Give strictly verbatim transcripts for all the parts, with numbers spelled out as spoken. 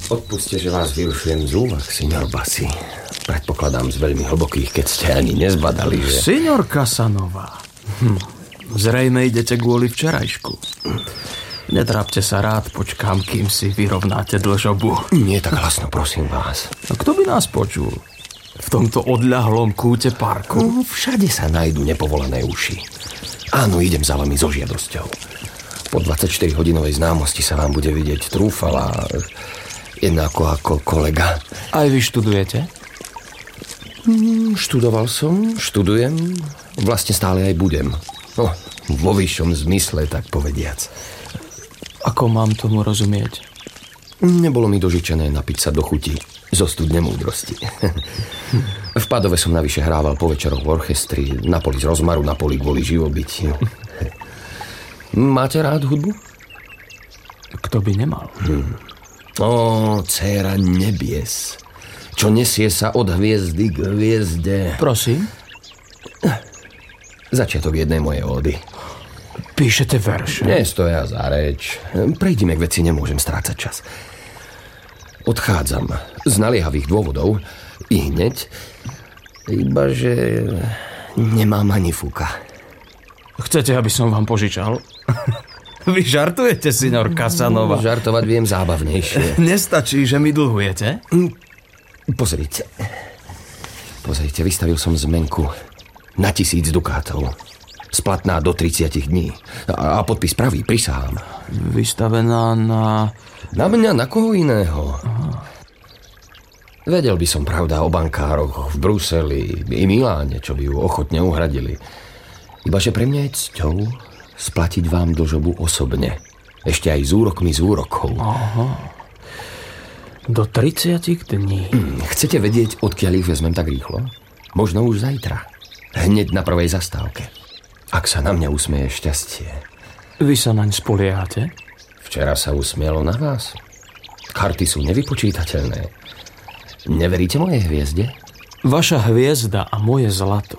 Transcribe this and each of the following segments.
Odpuste, že vás vyrušujem z úvah, signor Bassi. Predpokladám z veľmi hlbokých, keď ste ani nezbadali, že... Signor Casanova, hm. zrejme idete kvôli včerajšku. Netrápte sa, rád počkám, kým si vyrovnáte dlžobu. Nie tak hlasno, prosím vás. A kto by nás počul? V tomto odľahlom kúte parku? No, všade sa nájdú nepovolané uši. Áno, idem za vami so žiadosťou. Po dvadsaťštyrihodinovej známosti sa vám bude vidieť trúfala, jednako ako kolega. Aj vy študujete? Hmm, študoval som, študujem, vlastne stále aj budem. No, vo vyššom zmysle, tak povediac. Ako mám tomu rozumieť? Nebolo mi dožičené napiť sa do chuti zo studne múdrosti. V Padove som navyše hrával po večeroch v orchestri, na poli z rozmaru, na poli kvôli živobytiu. Máte rád hudbu? Kto by nemal? Hmm. Ó, dcéra nebies, čo nesie sa od hviezdy k hviezde. Prosím? Začiatok jednej mojej ódy. Píšete verše? Nestoja za reč. Prejdime k veci, nemôžem strácať čas. Odchádzam z naliehavých dôvodov i hneď, ibaže nemám ani fúka. Chcete, aby som vám požičal? Vy žartujete, signor Casanova? Žartovať viem zábavnejšie. Nestačí, že mi dlhujete? Pozrite. Pozrite, vystavil som zmenku na tisíc dukátov. Splatná do tridsať dní. A, a podpis pravý, prisahám. Vystavená na... Na mňa, na koho iného? Aha. Vedel by som, pravda, o bankároch v Bruseli i Miláne, čo by ju ochotne uhradili. Ibaže pre mňa je cťou splatiť vám dlžobu osobne. Ešte aj s úrokmi z úrokov. Aha. Do tridsať dní. Hm, chcete vedieť, odkiaľ ich vezmem tak rýchlo? Možno už zajtra. Hneď na prvej zastávke. Ak sa na mňa usmieje šťastie. Vy sa naň spoliehate? Včera sa usmielo na vás. Karty sú nevypočítateľné. Neveríte mojej hviezde? Vaša hviezda a moje zlato.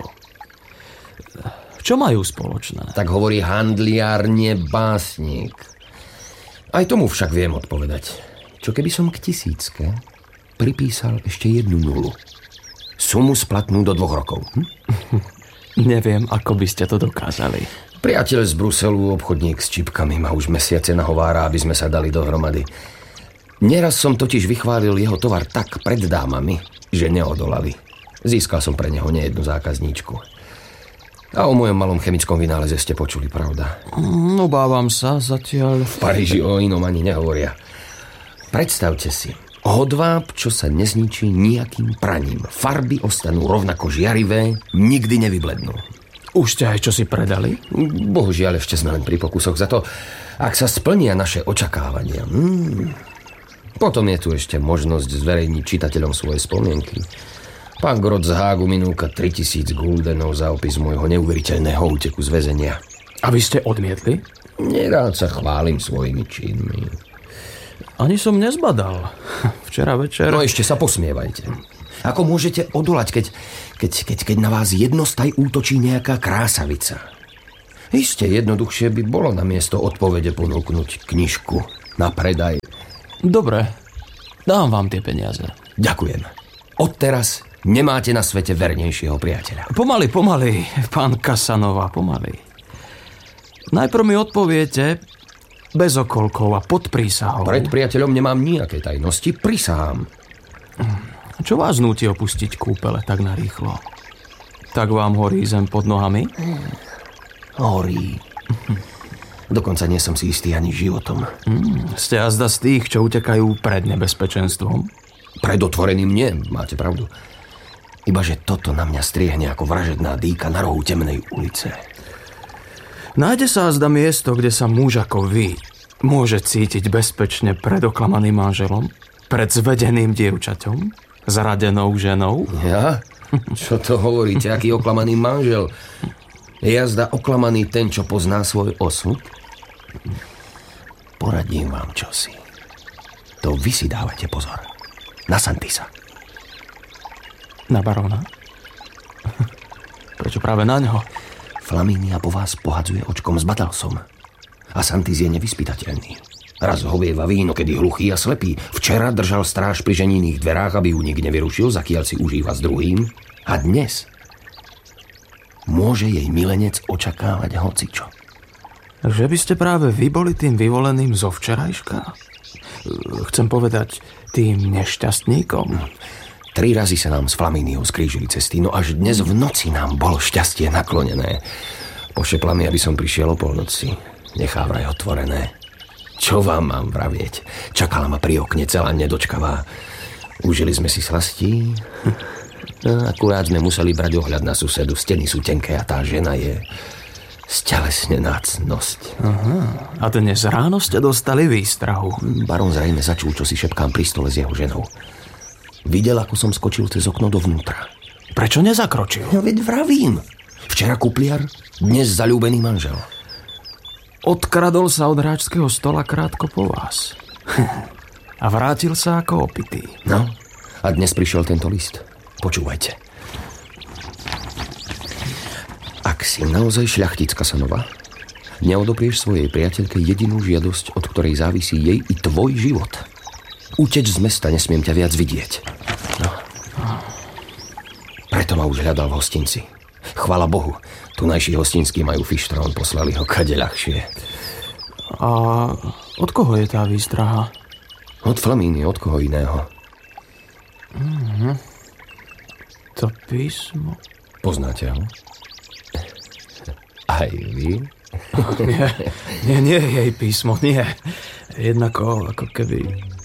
Čo majú spoločné? Tak hovorí handliar, nie básnik. Aj tomu však viem odpovedať. Čo keby som k tisícke pripísal ešte jednu nulu? Sumu splatnú do dvoch rokov. Hm? Neviem, ako by ste to dokázali. Priateľ z Bruselu, obchodník s čipkami, ma už mesiace nahovára, aby sme sa dali dohromady. Neraz som totiž vychválil jeho tovar tak pred dámami, že neodolali. Získal som pre neho nejednu zákazníčku. A o mojom malom chemickom vynáleze ste počuli, pravda? Mm, obávam sa zatiaľ... V Paríži o inom ani nehovoria. Predstavte si, hodváb, čo sa nezničí nejakým praním. Farby ostanú rovnako žiarivé, nikdy nevyblednú. Už ste aj čo si predali? Bohužiaľ, ešte sme len pri pokusoch. Za to, ak sa splnia naše očakávania. Hmm. Potom je tu ešte možnosť zverejniť čitateľom svoje spomienky. Pán Grot z Hágu minúka tritisíc guldenov za opis môjho neuveriteľného úteku z väzenia. A vy ste odmietli? Nerád sa chválim svojimi činmi. Ani som nezbadal. Včera večer... No ešte sa posmievajte. Ako môžete odolať, keď, keď, keď, keď na vás jednostaj útočí nejaká krásavica? Isté jednoduchšie by bolo namiesto odpovede ponúknuť knižku na predaj. Dobre, dám vám tie peniaze. Ďakujem. Odteraz nemáte na svete vernejšieho priateľa. Pomaly, pomaly, pán Casanova, pomaly. Najprv mi odpoviete bez okolkov a pod prísahou. Pred priateľom nemám nejaké tajnosti, prisahám. Čo vás núti opustiť kúpele tak narýchlo? Tak vám horí zem pod nohami? Horí. Dokonca nie som si istý ani životom. Mm, ste azda z tých, čo utekajú pred nebezpečenstvom? Pred otvoreným nie, máte pravdu. Ibaže toto na mňa striehne ako vražedná dýka na rohu temnej ulice. Nájde sa azda miesto, kde sa muž ako vy môže cítiť bezpečne pred oklamaným manželom? Pred zvedeným dievčaťom? Zradenou ženou? Ja? Čo to hovoríte? Aký oklamaný manžel? Je jazda oklamaný ten, čo pozná svoj osud? Poradím vám čosi. To vy si dávajte pozor. Na Santisa. Na baróna? Prečo práve na ňo? Flamínia po vás pohadzuje očkom, zbadal som. A Santis je nevyspytateľný. Raz hovieva víno, kedy hluchý a slepý. Včera držal stráž pri ženinných dverách, aby ju nik nevyrušil, zakiaľ si užíva s druhým. A dnes môže jej milenec očakávať hocičo. Že by ste práve vy boli tým vyvoleným zo včerajška? Chcem povedať, tým nešťastníkom. Tri razy sa nám s Flamíniou skrížili cesty, no až dnes v noci nám bolo šťastie naklonené. Pošepla mi, aby som prišiel o polnoci. Nechá vraj otvorené. Čo vám mám vravieť? Čakala ma pri okne celá nedočkavá. Užili sme si slastí. Akurát sme museli brať ohľad na susedu. Steny sú tenké a tá žena je stelesnená cnosť. Aha. A dnes ráno ste dostali výstrahu. Baron zrejme začul, čo si šepkám pri stole s jeho ženou. Videl, ako som skočil cez okno dovnútra. Prečo nezakročil? No veď vravím. Včera kupliar, dnes zaľúbený manžel. Odkradol sa od hráčského stola krátko po vás. A vrátil sa ako opitý. No, a dnes prišiel tento list. Počúvajte. Ak si naozaj šľachtická Sanova, neodoprieš svojej priateľke jedinú žiadosť, od ktorej závisí jej i tvoj život. Uteč z mesta, nesmiem ťa viac vidieť. No. Preto ma už hľadal v hostinci. Chvala Bohu, tunajší hostinskí majú fištrón, poslali ho kade ľahšie. A od koho je tá výstraha? Od Flamíny, od koho iného. Mm-hmm. To písmo... Poznáte ho? Aj vy? nie, nie, nie jej písmo, nie. Jednako ako keby...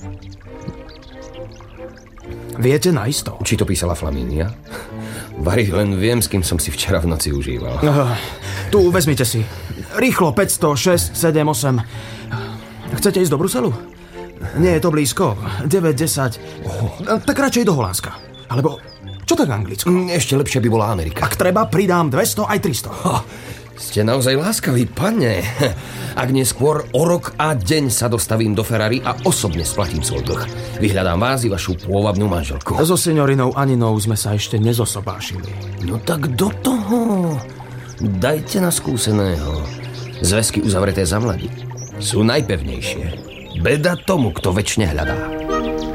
Viete naisto? Či to písala Flamínia? Vary, len viem, s kým som si včera v noci užíval. Uh, tu, vezmite si. Rýchlo, päťsto, šesť, sedem, osem. Chcete ísť do Bruselu? Nie je to blízko. deväť, desať. Oh. Tak radšej do Holandska. Alebo, čo tak Anglicko? Ešte lepšie by bola Amerika. Ak treba, pridám dvesto aj tristo. Oh, ste naozaj láskaví, pane. Ak neskôr o rok a deň sa dostavím do Ferrari a osobne splatím svoj dlh. Vyhľadám vás i vašu pôvabnú manželku. So seniorinou Aninou sme sa ešte nezosobášili. No tak do toho. Dajte na skúseného. Zväzky uzavreté za mladí sú najpevnejšie. Beda tomu, kto večne hľadá.